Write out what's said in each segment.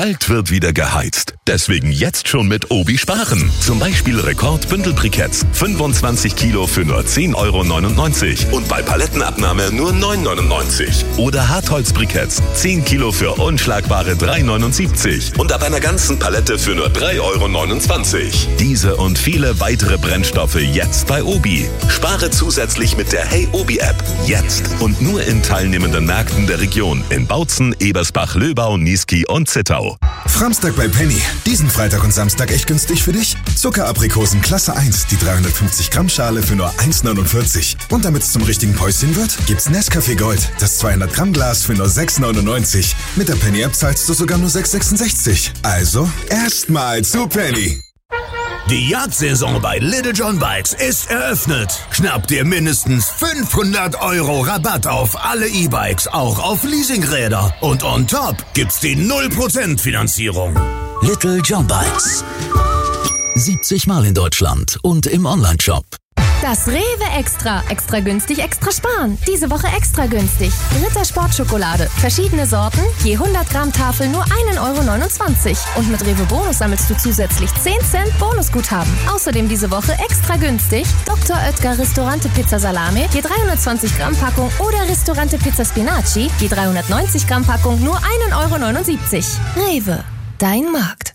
Bald wird wieder geheizt. Deswegen jetzt schon mit Obi sparen. Zum Beispiel Rekord-Bündelbriketts. 25 Kilo für nur 10,99 € und bei Palettenabnahme nur 9,99 €. Oder Hartholzbriketts. 10 Kilo für unschlagbare 3,79 € und ab einer ganzen Palette für nur 3,29 €. Diese und viele weitere Brennstoffe jetzt bei Obi. Spare zusätzlich mit der Hey Obi App. Jetzt und nur in teilnehmenden Märkten der Region in Bautzen, Ebersbach, Löbau, Niesky und Zittau. Samstag bei Penny. Diesen Freitag und Samstag echt günstig für dich? Zuckeraprikosen Klasse 1, die 350 Gramm Schale für nur 1,49 €. Und damit es zum richtigen Päuschen wird, gibt's Nescafé Gold, das 200 Gramm Glas für nur 6,99 €. Mit der Penny App zahlst du sogar nur 6,66 €. Also erstmal zu Penny. Die Jagdsaison bei Little John Bikes ist eröffnet. Schnapp dir mindestens 500 € Rabatt auf alle E-Bikes, auch auf Leasingräder. Und on top gibt's die 0% Finanzierung. Little John Bikes. 70 Mal in Deutschland und im Onlineshop. Das Rewe Extra. Extra günstig, extra sparen. Diese Woche extra günstig. Ritter Sportschokolade. Verschiedene Sorten. Je 100 Gramm Tafel nur 1,29 €. Und mit Rewe Bonus sammelst du zusätzlich 10 Cent Bonusguthaben. Außerdem diese Woche extra günstig. Dr. Oetker Ristorante Pizza Salame. Je 320 Gramm Packung oder Ristorante Pizza Spinaci. Je 390 Gramm Packung nur 1,79 €. Rewe. Dein Markt.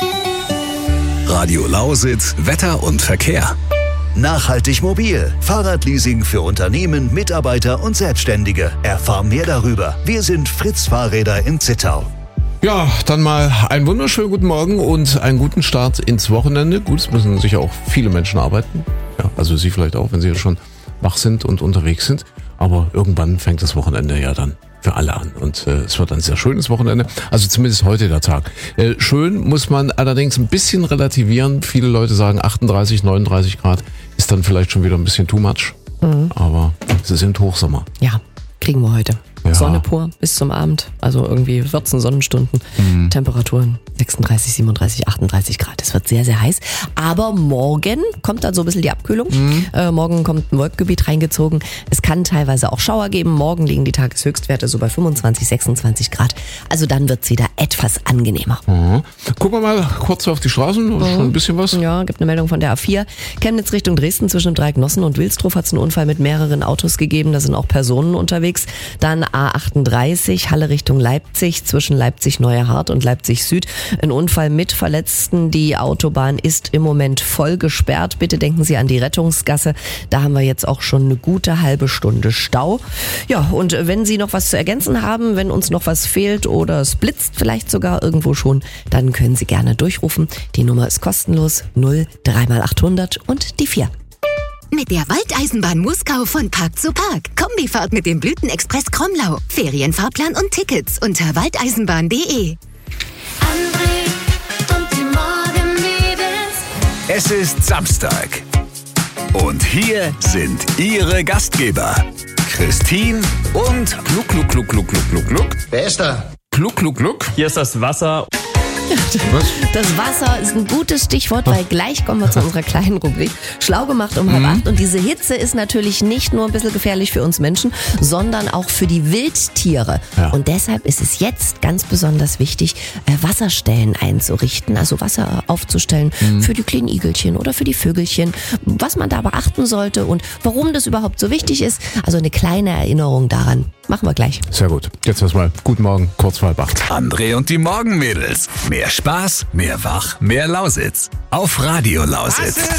Radio Lausitz, Wetter und Verkehr. Nachhaltig mobil. Fahrradleasing für Unternehmen, Mitarbeiter und Selbstständige. Erfahr mehr darüber. Wir sind Fritz Fahrräder in Zittau. Ja, dann mal einen wunderschönen guten Morgen und einen guten Start ins Wochenende. Gut, es müssen sicher auch viele Menschen arbeiten. Ja, also Sie vielleicht auch, wenn Sie schon wach sind und unterwegs sind. Aber irgendwann fängt das Wochenende ja dann für alle an. Und es wird ein sehr schönes Wochenende. Also zumindest heute der Tag. Schön muss man allerdings ein bisschen relativieren. Viele Leute sagen 38, 39 Grad ist dann vielleicht schon wieder ein bisschen too much. Aber es ist im Hochsommer. Ja, kriegen wir heute. Ja. Sonne pur bis zum Abend. Also irgendwie 14 Sonnenstunden. Temperaturen 36, 37, 38 Grad. Es wird sehr, sehr heiß. Aber morgen kommt dann so ein bisschen die Abkühlung. Morgen kommt ein Wolkengebiet reingezogen. Es kann teilweise auch Schauer geben. Morgen liegen die Tageshöchstwerte so bei 25, 26 Grad. Also dann wird es wieder etwas angenehmer. Gucken wir mal kurz auf die Straßen. Schon ein bisschen was. Ja, gibt eine Meldung von der A4. Chemnitz Richtung Dresden zwischen dem Dreieck Nossen und Wilsdruff hat es einen Unfall mit mehreren Autos gegeben. Da sind auch Personen unterwegs. Dann A38, Halle Richtung Leipzig, zwischen Leipzig-Neuerhardt und Leipzig-Süd. Ein Unfall mit Verletzten. Die Autobahn ist im Moment voll gesperrt. Bitte denken Sie an die Rettungsgasse. Da haben wir jetzt auch schon eine gute halbe Stunde Stau. Ja, und wenn Sie noch was zu ergänzen haben, wenn uns noch was fehlt oder es blitzt vielleicht sogar irgendwo schon, dann können Sie gerne durchrufen. Die Nummer ist kostenlos 03800 und die 4. Mit der Waldeisenbahn Muskau von Park zu Park. Kombifahrt mit dem Blütenexpress Kromlau. Ferienfahrplan und Tickets unter waldeisenbahn.de. André und die Morgenmädels. Es ist Samstag. Und hier sind Ihre Gastgeber. Christine und Gluck. Wer ist da? Gluck. Hier ist das Wasser. Was? Das Wasser ist ein gutes Stichwort, weil gleich kommen wir zu unserer kleinen Rubrik Schlau gemacht um 7:30. Und diese Hitze ist natürlich nicht nur ein bisschen gefährlich für uns Menschen, sondern auch für die Wildtiere. Ja. Und deshalb ist es jetzt ganz besonders wichtig, Wasserstellen einzurichten, also Wasser aufzustellen für die kleinen Igelchen oder für die Vögelchen, was man da beachten sollte und warum das überhaupt so wichtig ist. Also eine kleine Erinnerung daran. Machen wir gleich. Sehr gut. Jetzt erstmal guten Morgen, kurz vor 7:30. André und die Morgenmädels. Mehr Spaß, mehr Wach, mehr Lausitz. Auf Radio Lausitz.